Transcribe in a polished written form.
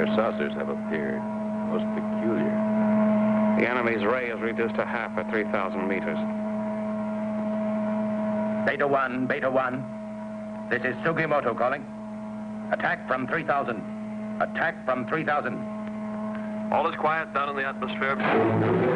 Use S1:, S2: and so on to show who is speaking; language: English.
S1: Rare saucers have appeared. Most peculiar.
S2: The enemy's ray is reduced to half at 3,000 meters.
S3: Beta 1, Beta 1. This is Sugimoto calling. Attack from 3,000. Attack from 3,000.
S4: All is quiet down in the atmosphere.